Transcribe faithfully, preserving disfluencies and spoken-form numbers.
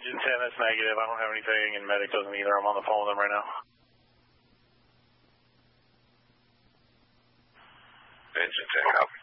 Engine ten, that's negative. I don't have anything, and medic doesn't either. I'm on the phone with them right now. Engine ten, copy.